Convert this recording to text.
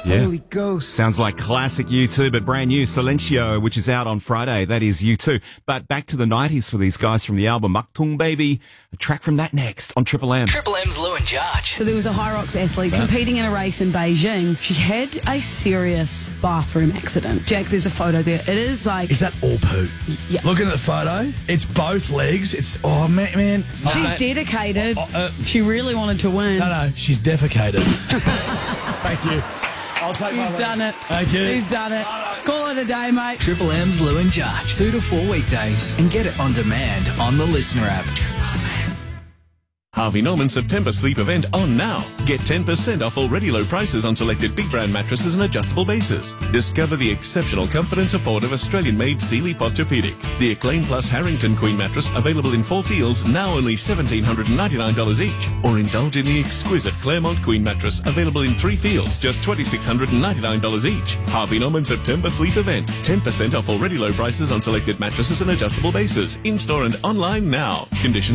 Yeah. Holy Ghost. Sounds like classic U2, but brand new Silencio, which is out on Friday. That is U2. But back to the 90s for these guys from the album Maktung Baby. A track from that next on Triple M. Triple M's Lou and Jarge. So there was a High Rocks athlete competing in a race in Beijing. She had a serious bathroom accident. Jack, there's a photo there. It is like... Is that all poo? Yeah. Looking at the photo, it's both legs. It's, oh, man. She's dedicated. She really wanted to win. No, she's defecated. Thank you. I'll take my He's done it. Thank you. He's done it. Call it a day, mate. Triple M's Lou and Jarge. 2 to 4 weekdays. And get it on demand on the Listener app. Harvey Norman September sleep event on now. Get 10% off already low prices on selected big brand mattresses and adjustable bases. Discover the exceptional comfort and support of Australian-made Sealy Posturepedic. The Acclaim Plus Harrington Queen mattress available in 4 feels, now only $1,799 each. Or indulge in the exquisite Claremont Queen mattress available in 3 feels, just $2,699 each. Harvey Norman September sleep event. 10% off already low prices on selected mattresses and adjustable bases. In-store and online now. Conditions